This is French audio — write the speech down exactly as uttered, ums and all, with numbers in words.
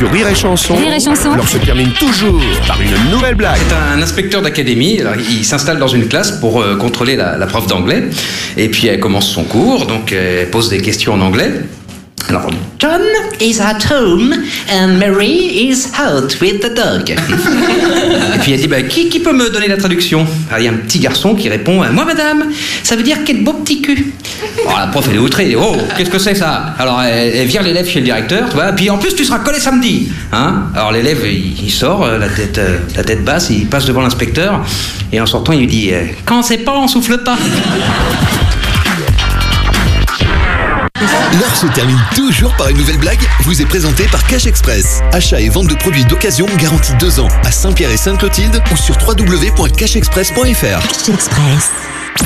Sur Rire et Chanson, Rire et Chanson. l'heure se termine toujours par une nouvelle blague. C'est un inspecteur d'académie, alors il s'installe dans une classe pour euh, contrôler la, la prof d'anglais, et puis elle commence son cours, donc elle pose des questions en anglais. Alors, John is at home and Mary is out with the dog. Et puis elle dit, bah, qui, qui peut me donner la traduction? Alors il y a un petit garçon qui répond, moi madame, ça veut dire quel beau petit cul. Alors la prof elle est outrée, elle dit, oh, qu'est-ce que c'est ça? Alors elle, elle vire l'élève chez le directeur, tu vois, puis en plus tu seras collé samedi. Hein, alors l'élève il, il sort, la tête, la tête basse, il passe devant l'inspecteur, et en sortant il lui dit, quand on sait pas, on souffle pas. L'heure se termine toujours par une nouvelle blague, vous est présentée par Cash Express. Achat et vente de produits d'occasion garantis deux ans à Saint-Pierre et Sainte-Clotilde ou sur w w w point cash express point f r. Cash Express.